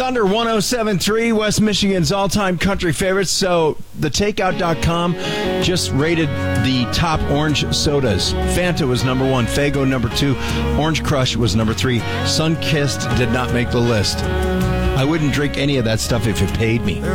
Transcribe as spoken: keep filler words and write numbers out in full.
Thunder one oh seven point three, West Michigan's all-time country favorites. So the takeout dot com just rated the top orange sodas. Fanta was number one, Faygo number two, Orange Crush was number three. Sunkist did not make the list. I wouldn't drink any of that stuff if it paid me.